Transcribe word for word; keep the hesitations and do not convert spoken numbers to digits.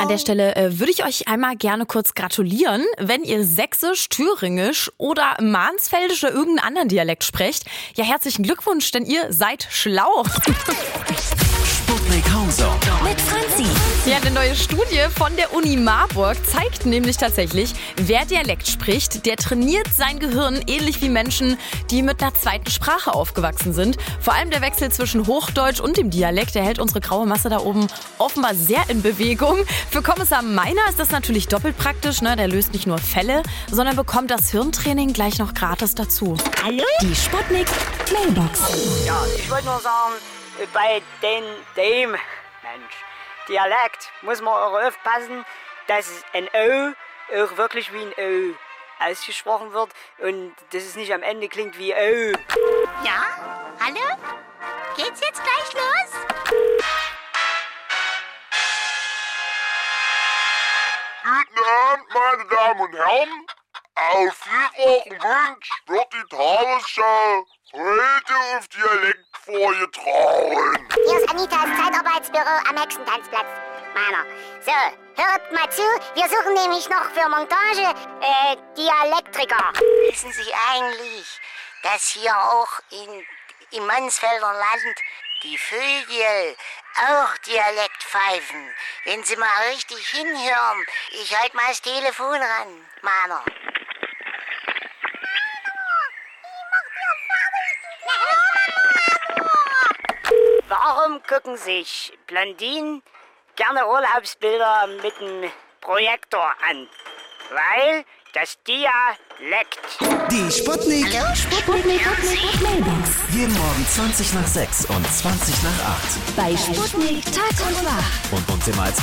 An der Stelle äh, würde ich euch einmal gerne kurz gratulieren, wenn ihr Sächsisch, Thüringisch oder Mansfeldisch oder irgendeinen anderen Dialekt sprecht. Ja, herzlichen Glückwunsch, denn ihr seid schlau. Sputnik Homezone Mit Franzi. Ja, eine neue Studie von der Uni Marburg zeigt nämlich tatsächlich, wer Dialekt spricht, der trainiert sein Gehirn ähnlich wie Menschen, die mit einer zweiten Sprache aufgewachsen sind. Vor allem der Wechsel zwischen Hochdeutsch und dem Dialekt, der hält unsere graue Masse da oben offenbar sehr in Bewegung. Für Kommissar Meiner ist das natürlich doppelt praktisch, ne? Der löst nicht nur Fälle, sondern bekommt das Hirntraining gleich noch gratis dazu. Hallo? Die Sputnik Mailbox. Ja, ich wollte nur sagen, bei den, dem, Mensch, Dialekt muss man auch aufpassen, dass ein O auch wirklich wie ein O ausgesprochen wird und dass es nicht am Ende klingt wie O. Ja? Hallo? Geht's jetzt gleich los? Guten Abend, meine Damen und Herren. Auf Ihren Wunsch wird die Tagesschau heute auf Dialekt vorgetragen. Hier ist Anitas Zeitarbeitsbüro am Hexentanzplatz. Meiner. So, hört mal zu, wir suchen nämlich noch für Montage äh, Dialektriker. Wissen Sie eigentlich, dass hier auch in, im Mansfelder Land die Vögel auch Dialekt pfeifen? Wenn Sie mal richtig hinhören, ich halte mal das Telefon ran, Mana. Warum gucken sich Blondinen gerne Urlaubsbilder mit dem Projektor an? Weil das Dialekt. Die Sputnik. Hallo, Sputnik Mailbox. Jeden Morgen zwanzig nach sechs und zwanzig nach acht. Bei Sputnik Tag und Nacht. Und uns immer als